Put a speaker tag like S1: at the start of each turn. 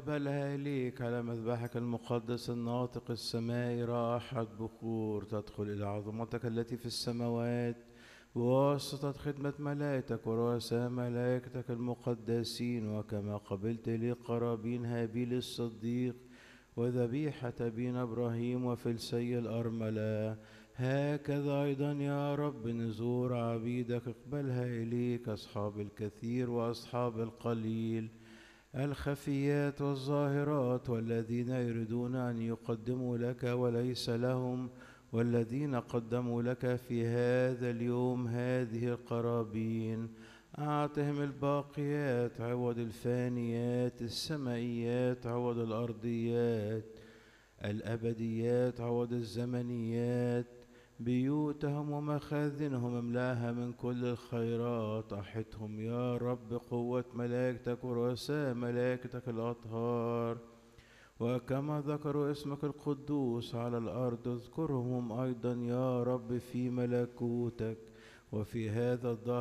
S1: اقبلها إليك على مذبحك المقدس الناطق السمائي رائحة بخور تدخل إلى عظمتك التي في السماوات بواسطة خدمة ملائكتك ورؤساء ملائكتك المقدسين، وكما قبلت لي قرابين هابيل الصديق وذبيحة أبينا إبراهيم وفلسي الأرملة، هكذا أيضا يا رب نزور عبيدك اقبلها إليك أصحاب الكثير وأصحاب القليل، الخفيات والظاهرات، والذين يريدون أن يقدموا لك وليس لهم، والذين قدموا لك في هذا اليوم هذه القرابين. أعطهم الباقيات عوض الفانيات، السمائيات عوض الأرضيات، الأبديات عوض الزمنيات، بيوتهم ومخازنهم املاها من كل الخيرات. أحطهم يا رب قوة ملائكتك ورؤساء ملائكتك الأطهار، وكما ذكروا اسمك القدوس على الأرض اذكرهم أيضا يا رب في ملكوتك. وفي هذا الظهر